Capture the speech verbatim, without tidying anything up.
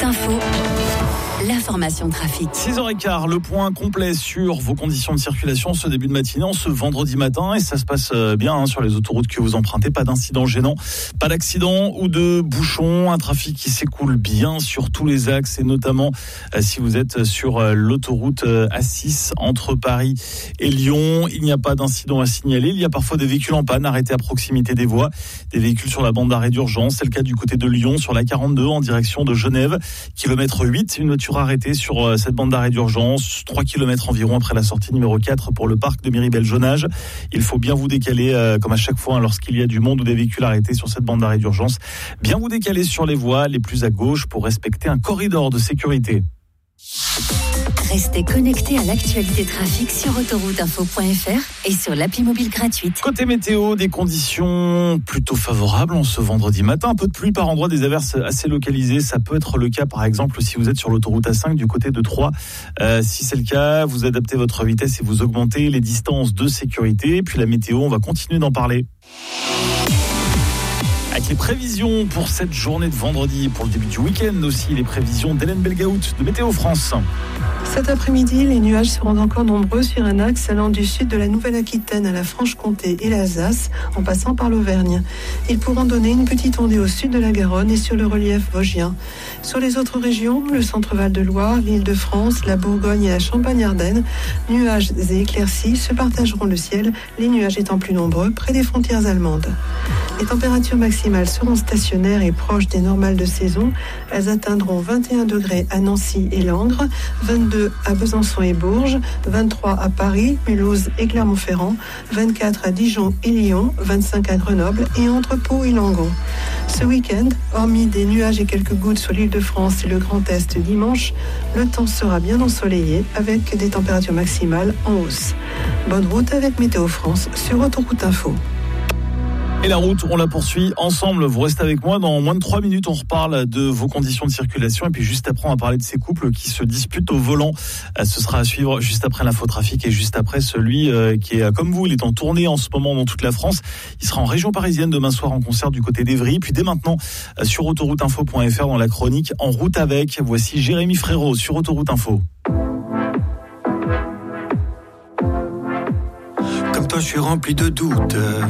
Autoroute Info, l'information trafic. six heures quinze, le point complet sur vos conditions de circulation ce début de matinée, en ce vendredi matin, et ça se passe bien hein, sur les autoroutes que vous empruntez. Pas d'incident gênant, pas d'accident ou de bouchon, un trafic qui s'écoule bien sur tous les axes, et notamment euh, si vous êtes sur euh, l'autoroute euh, A six entre Paris et Lyon. Il n'y a pas d'incident à signaler. Il y a parfois des véhicules en panne arrêtés à proximité des voies, des véhicules sur la bande d'arrêt d'urgence. C'est le cas du côté de Lyon sur la quarante-deux en direction de Genève, kilomètre huit, une voiture arrêtée sur cette bande d'arrêt d'urgence, trois kilomètres environ après la sortie numéro quatre pour le parc de Miribel-Jonage. Il faut bien vous décaler, euh, comme à chaque fois, hein, lorsqu'il y a du monde ou des véhicules arrêtés sur cette bande d'arrêt d'urgence. Bien vous décaler sur les voies les plus à gauche pour respecter un corridor de sécurité. Restez connectés à l'actualité trafic sur autoroute info point f r et sur l'appli mobile gratuite. Côté météo, des conditions plutôt favorables en ce vendredi matin. Un peu de pluie par endroits, des averses assez localisées. Ça peut être le cas, par exemple, si vous êtes sur l'autoroute A cinq du côté de Troyes. Euh, si c'est le cas, vous adaptez votre vitesse et vous augmentez les distances de sécurité. Puis la météo, on va continuer d'en parler. Avec les prévisions pour cette journée de vendredi, pour le début du week-end aussi, les prévisions d'Hélène Belgaout de Météo France. Cet après-midi, les nuages seront encore nombreux sur un axe allant du sud de la Nouvelle-Aquitaine à la Franche-Comté et l'Alsace, en passant par l'Auvergne. Ils pourront donner une petite ondée au sud de la Garonne et sur le relief vosgien. Sur les autres régions, le centre-Val de Loire, l'Île-de-France, la Bourgogne et la Champagne-Ardenne, nuages et éclaircies se partageront le ciel, les nuages étant plus nombreux près des frontières allemandes. Les températures maximales seront stationnaires et proches des normales de saison. Elles atteindront vingt et un degrés à Nancy et Langres, vingt-deux à Besançon et Bourges, vingt-trois à Paris, Mulhouse et Clermont-Ferrand, vingt-quatre à Dijon et Lyon, vingt-cinq à Grenoble et entre Pau et Langon. Ce week-end, hormis des nuages et quelques gouttes sur l'Île-de-France et le Grand Est dimanche, le temps sera bien ensoleillé avec des températures maximales en hausse. Bonne route avec Météo France sur Autoroute Info. Et la route, on la poursuit ensemble. Vous restez avec moi. Dans moins de trois minutes, on reparle de vos conditions de circulation. Et puis juste après, on va parler de ces couples qui se disputent au volant. Ce sera à suivre juste après l'infotrafic et juste après celui qui est comme vous. Il est en tournée en ce moment dans toute la France. Il sera en région parisienne demain soir en concert du côté d'Evry. Puis dès maintenant, sur autoroute info point f r dans la chronique En route avec. Voici Jérémy Frérot sur Autoroute Info. Comme toi, je suis rempli de doutes.